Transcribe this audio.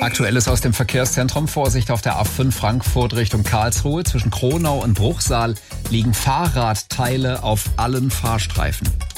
Aktuelles aus dem Verkehrszentrum. Vorsicht auf der A5 Frankfurt Richtung Karlsruhe. Zwischen Kronau und Bruchsal liegen Fahrradteile auf allen Fahrstreifen.